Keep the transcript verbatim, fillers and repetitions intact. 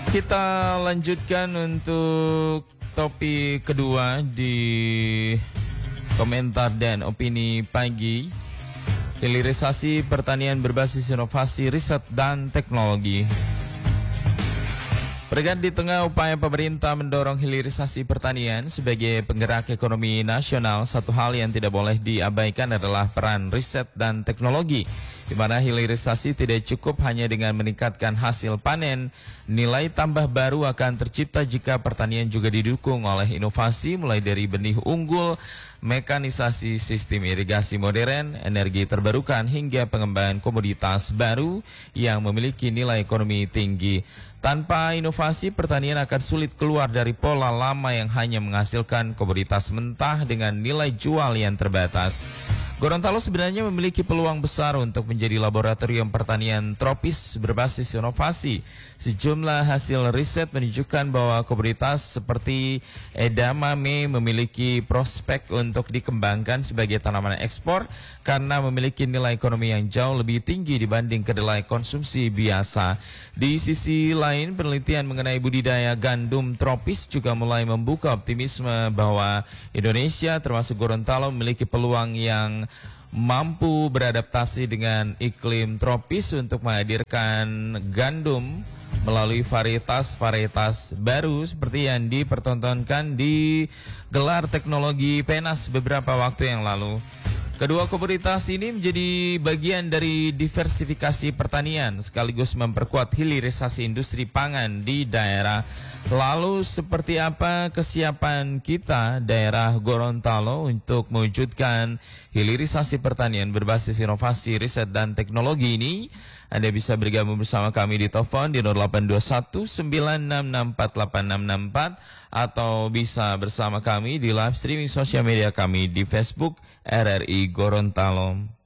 Kita lanjutkan untuk topik kedua di komentar dan opini pagi. Hilirisasi pertanian berbasis inovasi, riset, dan teknologi. Berganti di tengah upaya pemerintah mendorong hilirisasi pertanian sebagai penggerak ekonomi nasional, satu hal yang tidak boleh diabaikan adalah peran riset dan teknologi, di mana hilirisasi tidak cukup hanya dengan meningkatkan hasil panen. Nilai tambah baru akan tercipta jika pertanian juga didukung oleh inovasi, mulai dari benih unggul, mekanisasi sistem irigasi modern, energi terbarukan, hingga pengembangan komoditas baru yang memiliki nilai ekonomi tinggi. Tanpa inovasi, pertanian akan sulit keluar dari pola lama yang hanya menghasilkan komoditas mentah dengan nilai jual yang terbatas. Gorontalo sebenarnya memiliki peluang besar untuk menjadi laboratorium pertanian tropis berbasis inovasi. Sejumlah hasil riset menunjukkan bahwa komoditas seperti edamame memiliki prospek untuk dikembangkan sebagai tanaman ekspor karena memiliki nilai ekonomi yang jauh lebih tinggi dibanding kedelai konsumsi biasa. Di sisi lain, penelitian mengenai budidaya gandum tropis juga mulai membuka optimisme bahwa Indonesia termasuk Gorontalo memiliki peluang yang mampu beradaptasi dengan iklim tropis untuk menghadirkan gandum melalui varietas-varietas baru seperti yang dipertontonkan di gelar teknologi PENAS beberapa waktu yang lalu. Kedua komoditas ini menjadi bagian dari diversifikasi pertanian sekaligus memperkuat hilirisasi industri pangan di daerah. Lalu seperti apa kesiapan kita daerah Gorontalo untuk mewujudkan hilirisasi pertanian berbasis inovasi, riset, dan teknologi ini? Anda bisa bergabung bersama kami di telepon di nol delapan dua satu sembilan enam enam empat delapan enam enam empat atau bisa bersama kami di live streaming sosial media kami di Facebook R R I Gorontalo.